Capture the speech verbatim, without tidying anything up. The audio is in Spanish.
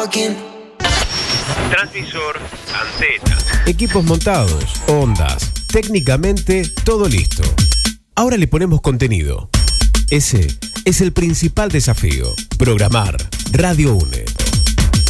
Transmisor, antena. Equipos montados, ondas, técnicamente todo listo. Ahora le ponemos contenido. Ese es el principal desafío. Programar. Radio UNE.